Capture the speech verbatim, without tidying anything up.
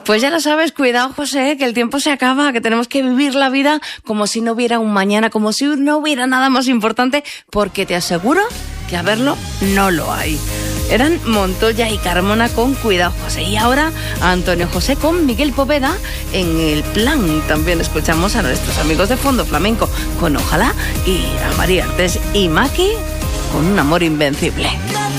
Pues ya lo sabes, cuidado, José, que el tiempo se acaba, que tenemos que vivir la vida como si no hubiera un mañana, como si no hubiera nada más importante, porque te aseguro que a verlo no lo hay. Eran Montoya y Carmona con Cuidado, José. Y ahora Antonio José con Miguel Poveda en El Plan. También escuchamos a nuestros amigos de Fondo Flamenco con Ojalá y a María Artés y Maki con Un amor invencible.